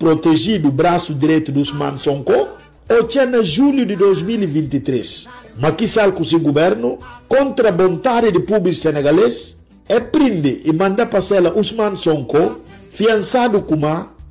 protegido o braço direito do Ousmane Sonko, ou tinha em julho de 2023, Macky Sall com seu governo, contra a vontade do público senegalês, prende e manda passar Ousmane Sonko, fiançado com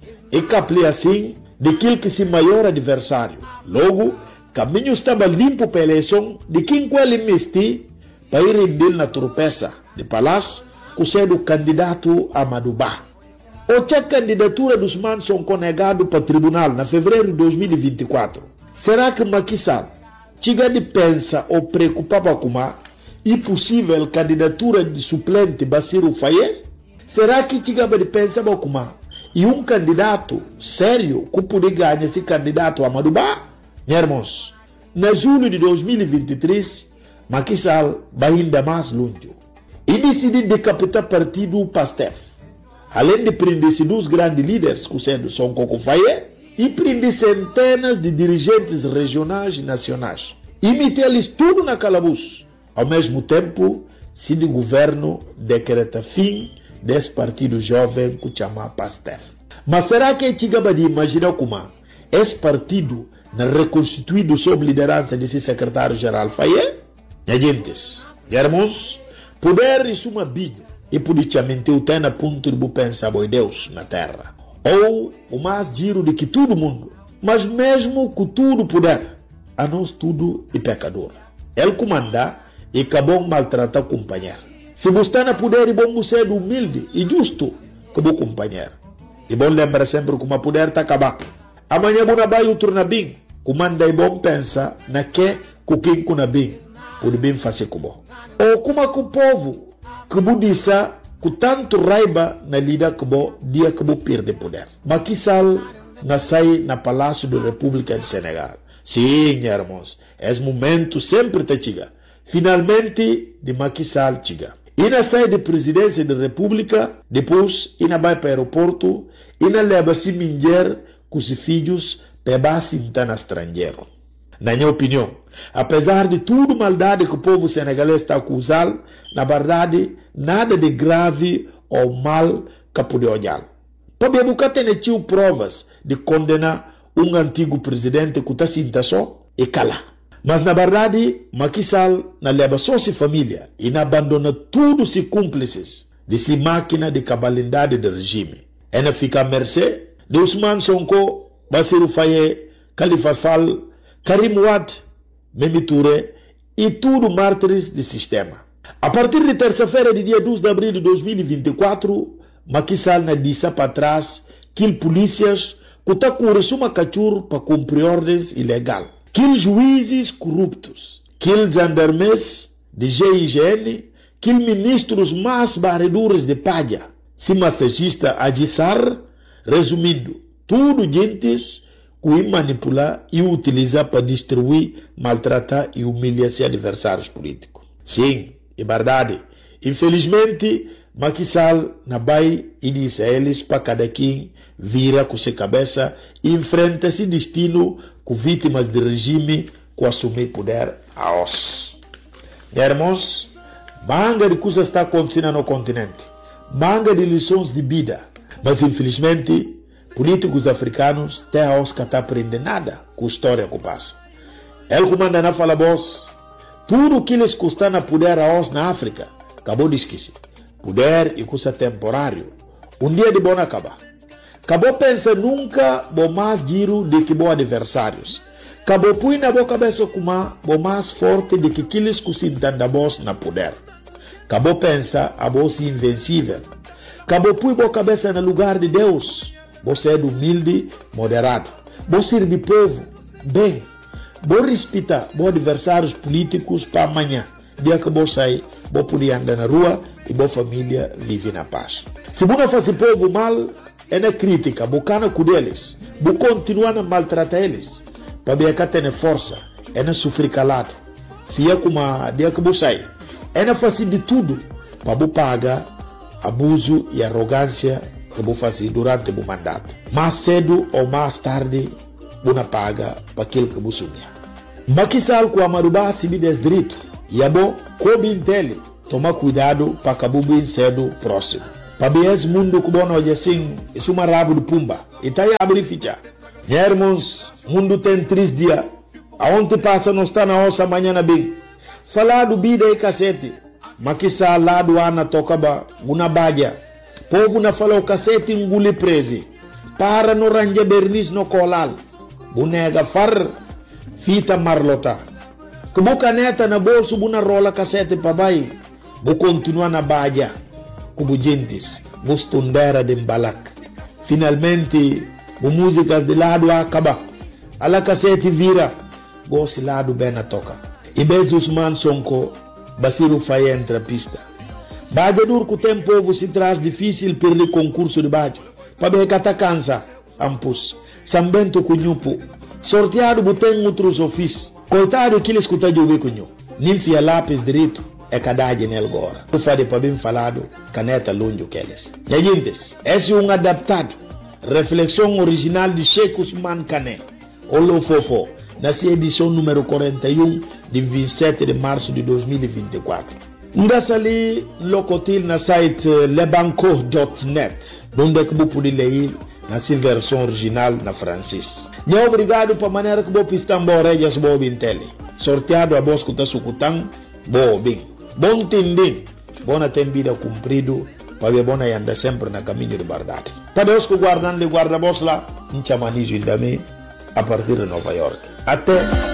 e capli assim, daquele que se maior adversário. Logo, caminho estava limpo para a eleição de quem com ele mesti para ir render na tropeça de palácio, com sendo candidato a Madouba. Ou a candidatura dos Ousmane Sonko negado para o tribunal na fevereiro de 2024. Será que Macky Sall chega de pensa ou preocupava com a possível candidatura de suplente Bassirou Faye? Será que chega de pensar com a e um candidato sério que poderia ganhar esse candidato a Madouba? Irmãos, na julho de 2023, Macky Sall vai ainda mais longe e decidiu decapitar o partido PASTEF. Além de prender dois grandes líderes, como sendo Sonko Faye, e prender centenas de dirigentes regionais e nacionais. E meter-lhes tudo na calabouço. Ao mesmo tempo, se o governo decreta fim desse partido jovem que chama PASTEF. Mas será que é chegava de imaginar como esse partido não reconstituído sob liderança desse secretário-geral Faye? Gentes, irmãos, poder isso uma biga e politicamente o tem a ponto de pensar em Deus na terra. Ou o mais giro de que todo mundo, mas mesmo com tudo poder, a nós tudo é pecador. Ele comanda e acabou maltratar o companheiro. Se você está na poder, é bom ser humilde e justo com o companheiro. E bom lembrar sempre que o poder está acabado. Amanhã você vai outro na bem. Comanda é bom pensar na que quem kuna bem pode bem fazer com bom. Ou como que o povo que você disse com tanto raiva na lida que você dia que você perde poder. Macky Sall nasceu na Palácio da República de Senegal. Sim, irmãos, esse momento sempre te chega. Finalmente, de Macky Sall chega. E na sai de presidência da República, depois, e vai para o aeroporto, e leva-se mulher com os filhos para sentar no estrangeiro. Na minha opinião, apesar de tudo maldade que o povo senegalês está acusando, na verdade, nada de grave ou mal que pode olhar. Para nunca ter provas de condenar um antigo presidente que está sentado só e calar. Mas na verdade, Macky Sall não leva só sua família e não abandona todos os cúmplices dessa máquina de cabalidade do regime. E não fica à mercê de Ousmane Sonko, Bassirou Faye, Khalifa Sall, Karim Wade, Mimi Touré e tudo mártires do sistema. A partir de terça-feira, de dia 12 de abril de 2024, Macky Sall não disse para trás que polícias que estão com uma cachorro para cumprir ordens ilegais. Que juízes corruptos, que gendarmes de GIGN, que ministros mais barredores de palha, se massagista Adissar, resumindo, tudo gentes que manipular e utilizar para destruir, maltratar e humilhar seus adversários políticos. Sim, é verdade. Infelizmente, Macky Sall na vai e diz a eles para cada quem vira com sua cabeça e enfrenta esse destino com vítimas de regime que assumir poder a os. Irmãos, manga de coisas está acontecendo no continente, manga de lições de vida, mas infelizmente políticos africanos até a os que não aprendem nada com a história que passa. Ele comanda na fala boss, tudo que eles custam a poder a os na África, acabou de esquecer. Poder e coisa temporário. Um dia de bom acabar. Acabou pensa nunca bom mais giro de que bom adversários. Acabou põe na boa cabeça como bom mais forte de que aqueles que se entendem boss na poder. Acabou pensa a boss invencível. Acabou põe boa cabeça no lugar de Deus. Você é humilde, moderado. Você serve povo, bem. Vou respeitar bons adversários políticos para amanhã. Dia que vou sair, vou poder andar na rua e boa família vive na paz. Se você faz o povo mal, é na crítica, bocana com eles, vou continuar a maltratar eles, para ver que tem força, é na sofrer calado. Fia como a dia que vou sair, é na fazer de tudo, para vou pagar abuso e arrogância que vou fazer durante o mandato. Mais cedo ou mais tarde, vou paga para aquilo que vou sumir. Macky Sall com a Madouba se me des direito. E é bom, como entende, tomar cuidado para acabar bem cedo próximo. Pabies mundo kubono assim, suma rabo de pumba. Itaia abri ficha. Hermos, mundo tem 3 dias. Aonde passa não está na ossa amanhã na bem. Falado bida e cacete. Makisa lado ana tocaba una badia. Povo na falou cacete enguli presi. Para no ranje bernis no kolal. Bunega far fita marlota. Kubu caneta na bolso buna rola cacete pabai. Bu continua na badia. Kubu gentis. Bu stundera de balak. Finalmente, bu músicas de lado acaba. Ala cacete vira. Gosi lado bem na toca. E bez Usman Sonko, Basiru Faye entra pista. Badia dur que o tempo se traz difícil per o concurso de Badia. Pabe kata cansa, ampus. Sambento cunhupo. Sorteado boteng outros ofícios. Coitado que ele escuta de ouvir cunhu. Ninfia lápis direito é cadade nel gora. O fade para bem falado, caneta longe que eles. E gente, esse é adaptado. Reflexão original de Sheikh Usman Kane. Olo Fofo. Na edição número 41 de 27 de março de 2024. Ndassa ali locotil na site lebanco.net, onde que você pode ler na versão original na francês. Muito obrigado por maneira que você pistam embora e as boas intele. Sorteado a bosco da sucutang, boa bem. Bom tendem, bona vida cumprido, para ver bona anda sempre na caminho de verdade. Para os que guardam de guarda-bos lá, em chamanizo a partir de Nova York. Até